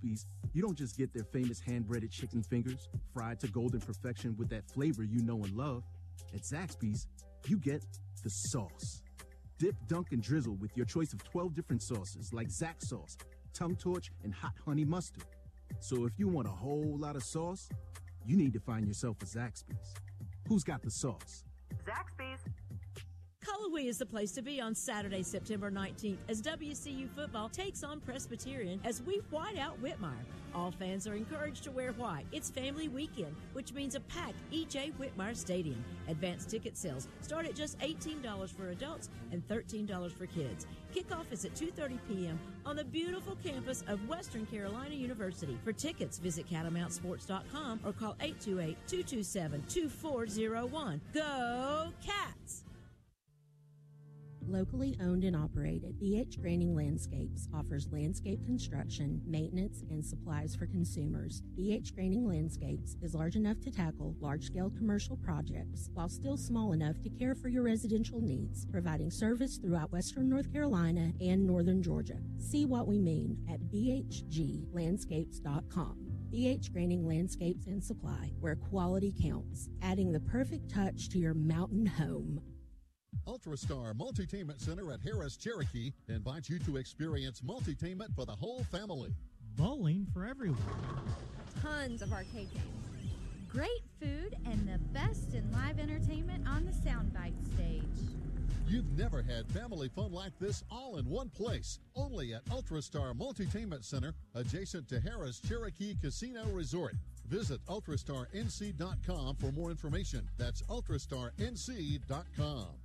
Zaxby's, you don't just get their famous hand-breaded chicken fingers, fried to golden perfection with that flavor you know and love. At Zaxby's, you get the sauce. Dip, dunk, and drizzle with your choice of 12 different sauces like Zax sauce, tongue torch, and hot honey mustard. So if you want a whole lot of sauce, you need to find yourself a Zaxby's. Who's got the sauce? Zaxby's. Cullowhee is the place to be on Saturday, September 19th, as WCU football takes on Presbyterian as we white out Whitmire. All fans are encouraged to wear white. It's family weekend, which means a packed E.J. Whitmire Stadium. Advanced ticket sales start at just $18 for adults and $13 for kids. Kickoff is at 2:30 p.m. on the beautiful campus of Western Carolina University. For tickets, visit catamountsports.com or call 828-227-2401. Go Cats! Locally owned and operated, BH Granning Landscapes offers landscape construction, maintenance, and supplies for consumers. BH Granning Landscapes is large enough to tackle large-scale commercial projects while still small enough to care for your residential needs, providing service throughout western North Carolina and northern Georgia. See what we mean at bhglandscapes.com. BH Granning Landscapes and Supply, where quality counts, adding the perfect touch to your mountain home. UltraStar Multitainment Center at Harris Cherokee invites you to experience multitainment for the whole family. Bowling for everyone. Tons of arcade games. Great food and the best in live entertainment on the Soundbite stage. You've never had family fun like this all in one place. Only at UltraStar Multitainment Center, adjacent to Harris Cherokee Casino Resort. Visit ultrastarnc.com for more information. That's ultrastarnc.com.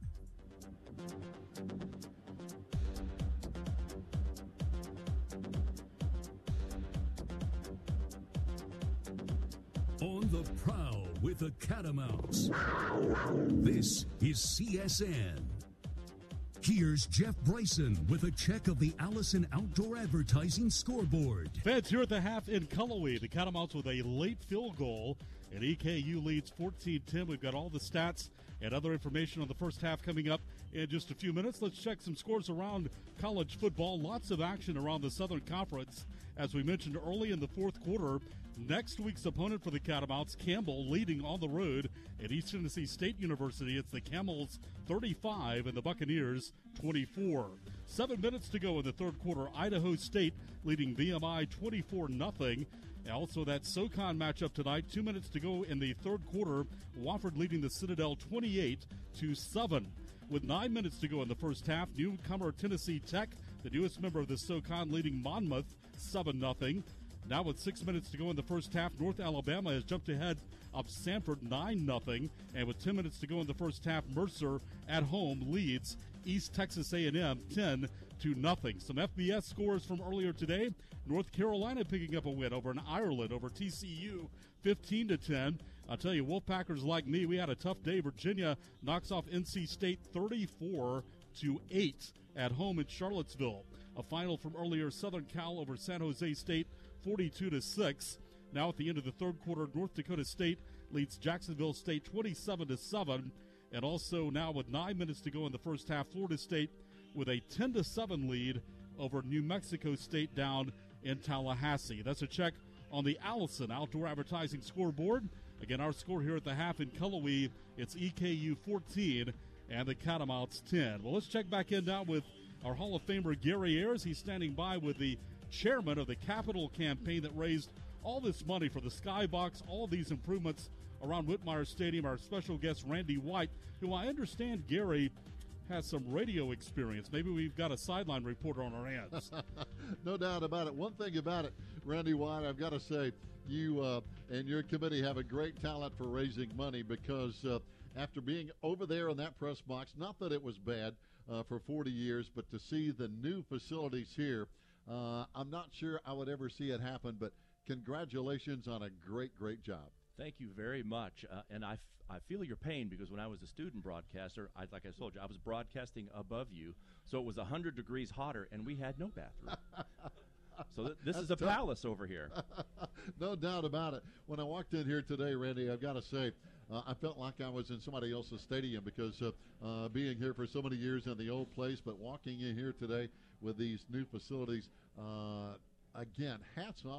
On the prowl with the Catamounts. This is CSN. Here's Jeff Bryson with a check of the Allison Outdoor Advertising scoreboard. Feds here at the half in Cullowhee. The Catamounts with a late field goal, and EKU leads 14-10. We've got all the stats and other information on the first half coming up in just a few minutes. Let's check some scores around college football. Lots of action around the Southern Conference. As we mentioned early in the fourth quarter, next week's opponent for the Catamounts, Campbell, leading on the road at East Tennessee State University. It's the Camels 35 and the Buccaneers 24. 7 minutes to go in the third quarter. Idaho State leading VMI 24-0. Also, that SoCon matchup tonight. 2 minutes to go in the third quarter. Wofford leading the Citadel 28-7. With 9 minutes to go in the first half, newcomer Tennessee Tech, the newest member of the SoCon, leading Monmouth 7-0. Now with 6 minutes to go in the first half, North Alabama has jumped ahead of Samford 9-0. And with 10 minutes to go in the first half, Mercer at home leads East Texas A&M 10-0. Some FBS scores from earlier today. North Carolina picking up a win over in Ireland over TCU 15-10. I'll tell you, Wolfpackers like me, we had a tough day. Virginia knocks off NC State 34-8 at home in Charlottesville. A final from earlier, Southern Cal over San Jose State 42-6. Now at the end of the third quarter, North Dakota State leads Jacksonville State 27-7. And also now with 9 minutes to go in the first half, Florida State with a 10-7 lead over New Mexico State down in Tallahassee. That's a check on the Allison Outdoor Advertising scoreboard. Again, our score here at the half in Cullowhee, it's EKU 14 and the Catamounts 10. Well, let's check back in now with our Hall of Famer Gary Ayers. He's standing by with the chairman of the Capital campaign that raised all this money for the Skybox, all of these improvements around Whitmire Stadium. Our special guest, Randy White, who I understand, Gary, has some radio experience. Maybe we've got a sideline reporter on our hands. No doubt about it. One thing about it, Randy White, I've got to say, you and your committee have a great talent for raising money because after being over there in that press box, not that it was bad for 40 years, but to see the new facilities here, I'm not sure I would ever see it happen, but congratulations on a great, great job. Thank you very much. And I feel your pain because when I was a student broadcaster, like I told you, I was broadcasting above you. So it was 100 degrees hotter, and we had no bathroom. So this is a palace over here. No doubt about it. When I walked in here today, Randy, I've got to say, I felt like I was in somebody else's stadium because being here for so many years in the old place, but walking in here today with these new facilities, again, hats off